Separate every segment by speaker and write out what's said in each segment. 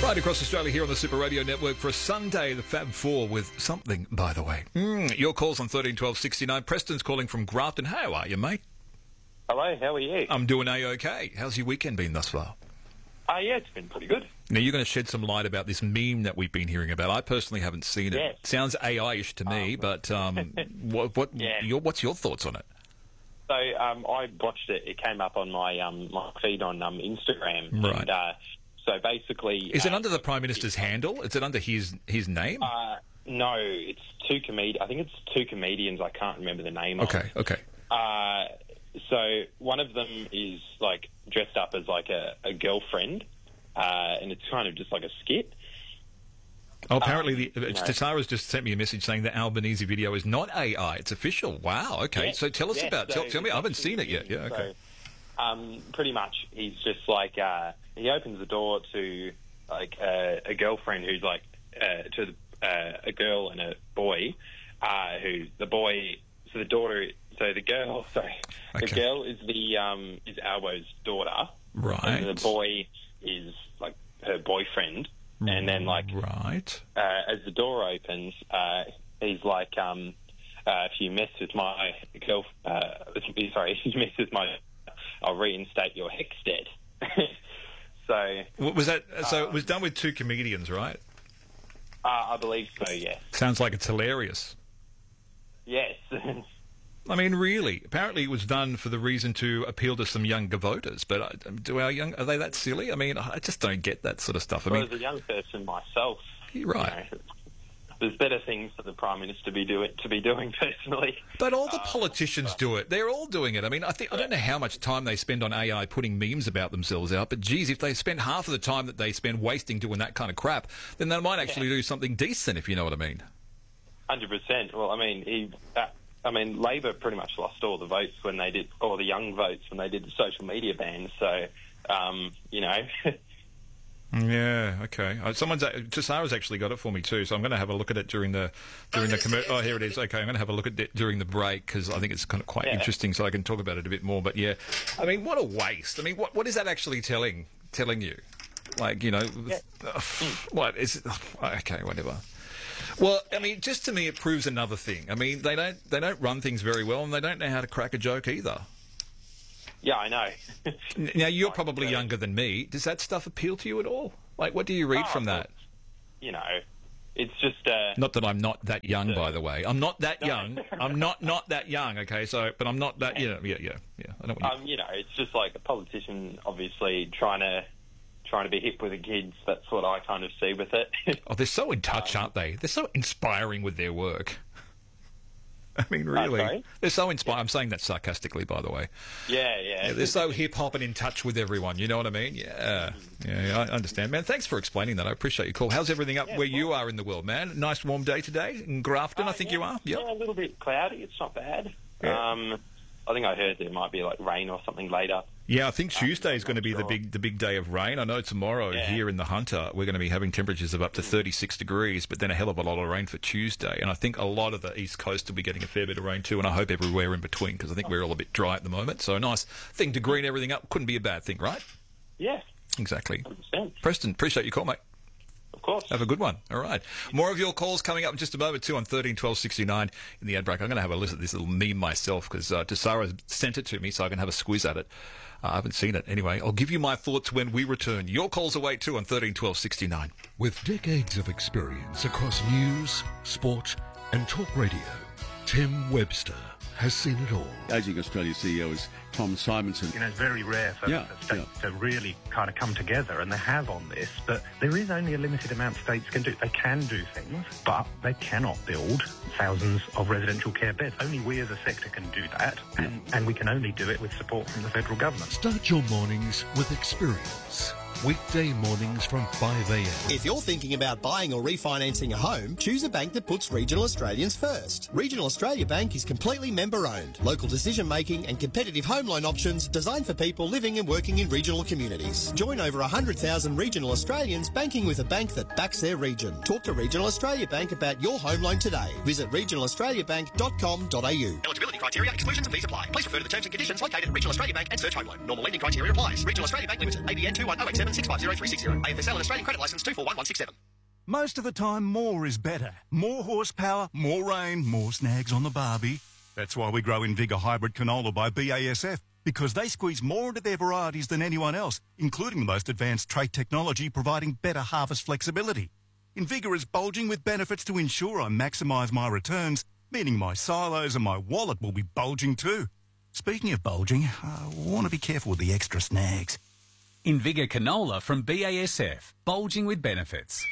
Speaker 1: Right across Australia here on the Super Radio Network for a Sunday, the Fab Four with something, by the way. Your calls on 13 12 69. Preston's calling from Grafton. How are you, mate?
Speaker 2: Hello, how are you?
Speaker 1: I'm doing A-OK. How's your weekend been thus far?
Speaker 2: Yeah, it's been pretty good.
Speaker 1: Now, you're going to shed some light about this meme that we've been hearing about. I personally haven't seen it.
Speaker 2: Yes.
Speaker 1: Sounds AI-ish to me, but what's your thoughts on it?
Speaker 2: So I watched it. It came up on my feed on Instagram.
Speaker 1: Right.
Speaker 2: And, so basically...
Speaker 1: Is it under the Prime Minister's handle? Is it under his name?
Speaker 2: No, it's two I think it's two comedians. I can't remember the name of.
Speaker 1: Okay.
Speaker 2: So one of them is like dressed up as like a girlfriend, and it's kind of just like a skit.
Speaker 1: Oh, apparently Tasara's just sent me a message saying the Albanese video is not AI, it's official. Wow, okay. So tell us about it. Tell me, I haven't seen it yet. Yeah, okay.
Speaker 2: So, pretty much, he's just like, he opens the door to like a girlfriend who's like, to a girl and a boy, who the boy, so the daughter, so the girl, sorry, the girl is is Albo's daughter.
Speaker 1: Right.
Speaker 2: And the boy is like her boyfriend. And then, like, as the door opens, he's like, if you mess with my girl, if you mess with my, I'll reinstate your hex debt. So
Speaker 1: was that? So it was done with two comedians, right?
Speaker 2: I believe so. Yes.
Speaker 1: Sounds like it's hilarious.
Speaker 2: Yes.
Speaker 1: I mean, really. Apparently, it was done for the reason to appeal to some younger voters. But are they that silly? I mean, I just don't get that sort of stuff.
Speaker 2: As a young person myself,
Speaker 1: you're right.
Speaker 2: There's better things for the Prime Minister to be doing personally.
Speaker 1: But all the politicians do it. They're all doing it. I mean, I don't know how much time they spend on AI putting memes about themselves out. But geez, if they spend half of the time that they spend wasting doing that kind of crap, then they might actually do something decent. If you know what I mean.
Speaker 2: 100%. Well, I mean, Labor pretty much lost all the votes when they did, all the young votes when they did the social media ban. So, you know.
Speaker 1: Yeah. Okay. Tasara's actually got it for me too, so I'm going to have a look at it during the commercial. Oh, here it is. Okay, I'm going to have a look at it during the break because I think it's kind of quite interesting, so I can talk about it a bit more. But yeah, I mean, what a waste. I mean, what is that actually telling you? Like, you know, what is it? Okay, whatever. Well, I mean, just to me, it proves another thing. I mean, they don't run things very well, and they don't know how to crack a joke either.
Speaker 2: Yeah, I know.
Speaker 1: Now, you're probably younger than me. Does that stuff appeal to you at all? Like, what do you read from that?
Speaker 2: You know, it's just...
Speaker 1: not that I'm not that young, by the way. I'm not that young. I'm not that young, okay? So, but I'm not that... Yeah. I don't
Speaker 2: you know, it's just like a politician, obviously, trying to be hip with the kids. That's what I kind of see with it.
Speaker 1: Oh, they're so in touch, aren't they? They're so inspiring with their work. I mean, really. They're so inspiring. I'm saying that sarcastically, by the way.
Speaker 2: Yeah.
Speaker 1: They're so hip-hop and in touch with everyone, you know what I mean? Yeah, I understand, man. Thanks for explaining that. I appreciate your call. How's everything up where you are in the world, man? Nice warm day today in Grafton, I think you are? Yep.
Speaker 2: Yeah, a little bit cloudy. It's not bad.
Speaker 1: Yeah.
Speaker 2: I think I heard there might be like rain or something later.
Speaker 1: Yeah, I think Tuesday is going to be the big day of rain. I know tomorrow here in the Hunter we're going to be having temperatures of up to 36 degrees, but then a hell of a lot of rain for Tuesday. And I think a lot of the East Coast will be getting a fair bit of rain too, and I hope everywhere in between because I think we're all a bit dry at the moment. So a nice thing to green everything up. Couldn't be a bad thing, right?
Speaker 2: Yeah.
Speaker 1: Exactly.
Speaker 2: 100%.
Speaker 1: Preston, appreciate your call, mate.
Speaker 2: Of course.
Speaker 1: Have a good one. All right. More of your calls coming up in just a moment, too, on 13 12 69 in the ad break. I'm going to have a listen at this little meme myself because Tasara sent it to me so I can have a squeeze at it. I haven't seen it. Anyway, I'll give you my thoughts when we return. Your calls away, too, on 13 12 69.
Speaker 3: With decades of experience across news, sport and talk radio, Tim Webster has seen it all.
Speaker 4: Ageing Australia CEO is Tom Simonson.
Speaker 5: You know, it's very rare for states to really kind of come together, and they have on this, but there is only a limited amount states can do. They can do things, but they cannot build thousands of residential care beds. Only we as a sector can do that, and we can only do it with support from the federal government.
Speaker 3: Start your mornings with experience. Weekday mornings from 5 a.m.
Speaker 6: If you're thinking about buying or refinancing a home, choose a bank that puts regional Australians first. Regional Australia Bank is completely member-owned. Local decision-making and competitive home loan options designed for people living and working in regional communities. Join over 100,000 regional Australians banking with a bank that backs their region. Talk to Regional Australia Bank about your home loan today. Visit regionalaustraliabank.com.au.
Speaker 7: Eligibility criteria, exclusions and fees apply. Please refer to the terms and conditions located at Regional Australia Bank and search home loan. Normal lending criteria applies. Regional Australia Bank Limited. ABN 210877
Speaker 6: 650 AFSL and Australian credit licence 241167.
Speaker 7: Most of the time, more is better. More horsepower, more rain, more snags on the barbie. That's why we grow Invigor Hybrid Canola by BASF, because they squeeze more into their varieties than anyone else, including the most advanced trait technology providing better harvest flexibility. Invigor is bulging with benefits to ensure I maximise my returns, meaning my silos and my wallet will be bulging too. Speaking of bulging, I want to be careful with the extra snags.
Speaker 8: Invigor Canola from BASF, bulging with benefits.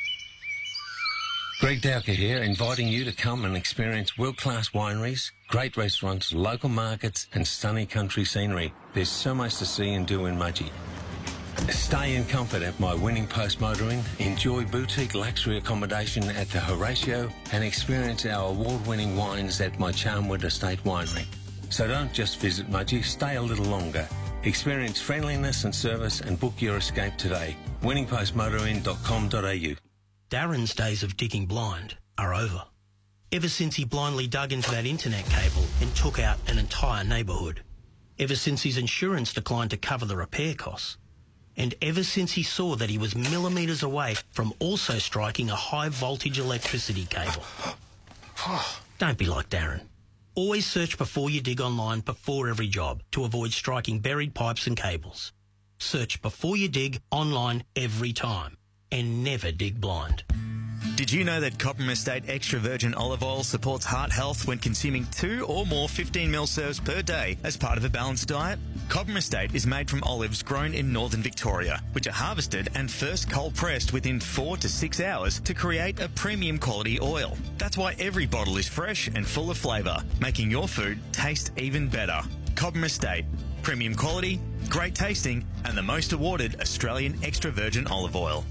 Speaker 9: Greg Dowker here, inviting you to come and experience world-class wineries, great restaurants, local markets and stunning country scenery. There's so much to see and do in Mudgee. Stay in comfort at my Winning Post Motoring, enjoy boutique luxury accommodation at the Horatio and experience our award-winning wines at my Charnwood Estate Winery. So don't just visit Mudgee, stay a little longer. Experience friendliness and service and book your escape today. winningpostmotoring.com.au.
Speaker 10: Darren's days of digging blind are over. Ever since he blindly dug into that internet cable and took out an entire neighbourhood. Ever since his insurance declined to cover the repair costs. And ever since he saw that he was millimetres away from also striking a high voltage electricity cable. Don't be like Darren. Always search before you dig online before every job to avoid striking buried pipes and cables. Search before you dig online every time. And never dig blind.
Speaker 11: Did you know that Cobram Estate Extra Virgin Olive Oil supports heart health when consuming 2 or more 15ml serves per day as part of a balanced diet? Cobram Estate is made from olives grown in northern Victoria, which are harvested and first cold pressed within 4 to 6 hours to create a premium quality oil. That's why every bottle is fresh and full of flavour, making your food taste even better. Cobram Estate. Premium quality, great tasting, and the most awarded Australian extra virgin olive oil.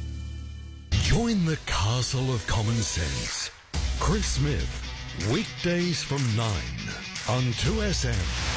Speaker 3: Join the castle of common sense. Chris Smith, weekdays from 9 on 2SM.